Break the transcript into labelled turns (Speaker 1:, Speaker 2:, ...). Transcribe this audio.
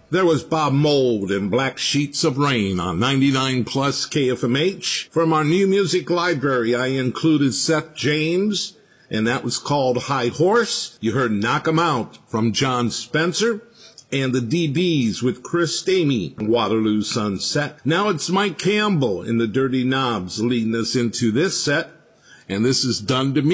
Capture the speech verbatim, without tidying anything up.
Speaker 1: There was Bob Mould and Black Sheets of Rain on ninety-nine plus K F M H. From our new music library, I included Seth James, and that was called High Horse. You heard Knock 'Em Out from John Spencer, and the D Bs with Chris Stamey and Waterloo Sunset. Now it's Mike Campbell and the Dirty Knobs leading us into this set, and this is Done to Me.